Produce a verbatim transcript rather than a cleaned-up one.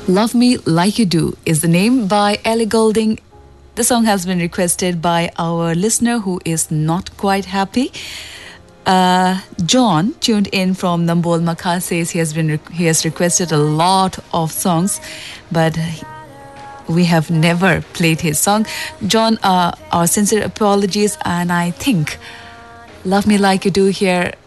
Love Me Like You Do is the name by Ellie Goulding. The song has been requested by our listener who is not quite happy. Uh, John, tuned in from Nambol Makha, says he has been re- he has requested a lot of songs, but we have never played his song. John, uh, our sincere apologies, and I think Love Me Like You Do here